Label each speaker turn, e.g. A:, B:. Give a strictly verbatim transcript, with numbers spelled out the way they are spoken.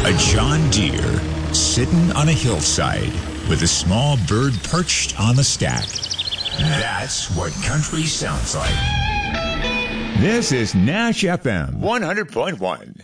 A: A John Deere sitting on a hillside with a small bird perched on the stack. That's what country sounds like. This is Nash F M one hundred point one.